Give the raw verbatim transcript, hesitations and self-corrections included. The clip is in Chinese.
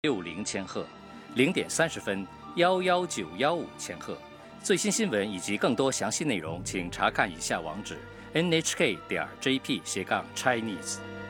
六零千赫，零点三十分幺幺九幺五千赫。最新新闻以及更多详细内容，请查看以下网址 ：n h k 点 j p 斜杠 Chinese。